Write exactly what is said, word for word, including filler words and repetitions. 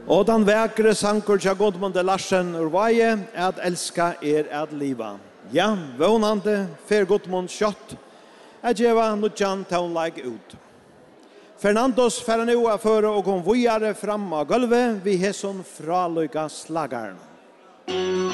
Og den vekre sanker til Godmund Larsen Urvaje, at elska er at liva. Ja, vånande, fer Godmund kjøtt, at gjeva nudjan taunleik ut. Fernandos fer nu a føre og kom vujare fram av gulvet, vi hesson fraløyga slagaren.